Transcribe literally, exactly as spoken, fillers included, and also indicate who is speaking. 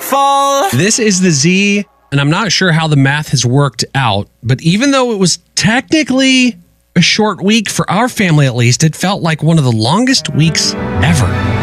Speaker 1: fall.
Speaker 2: This is the Z, and I'm not sure how the math has worked out, but even though it was technically a short week for our family at least, it felt like one of the longest weeks ever.